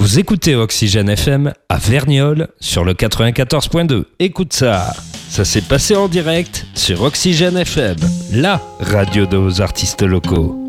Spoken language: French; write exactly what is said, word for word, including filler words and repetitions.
Vous écoutez Oxygène F M à Verniolle sur le quatre-vingt-quatorze point deux. Écoute ça, ça s'est passé en direct sur Oxygène F M, la radio de vos artistes locaux.